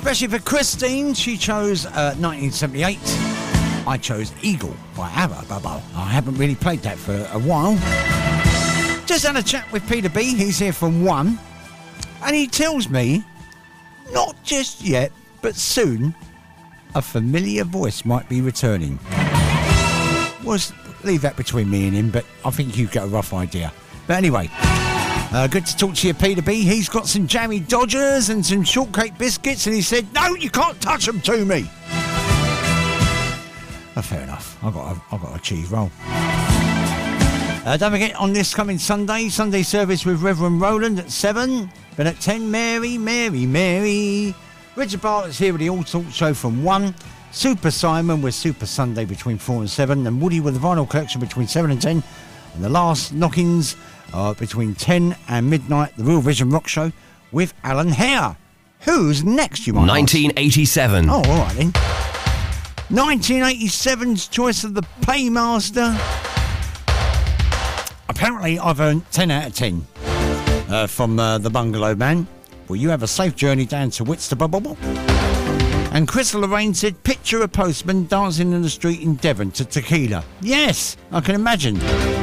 Especially for Christine, she chose 1978. I chose Eagle by ABBA. I haven't really played that for a while. Just had a chat with Peter B. He's here from 1. And he tells me, not just yet, but soon, a familiar voice might be returning. We'll leave that between me and him, but I think you get a rough idea. But anyway, good to talk to you, Peter B. He's got some jammy Dodgers and some shortcake biscuits, and he said, no, you can't touch them to me. Fair enough. I've got a cheese roll. Don't forget, on this coming Sunday service with Reverend Roland at 7. Then at 10, Mary. Richard Bartlett's here with the All Talk Show from 1. Super Simon with Super Sunday between 4 and 7. And Woody with the Vinyl Collection between 7 and 10. And the last knockings are between 10 and midnight. The Real Vision Rock Show with Alan Hare. Who's next, you might 1987. ask? Oh, all right then. 1987's choice of the Paymaster. Apparently, I've earned 10 out of 10 from the Bungalow Man. Will you have a safe journey down to Whitstable? And Crystal Lorraine said, picture a postman dancing in the street in Devon to Tequila. Yes, I can imagine.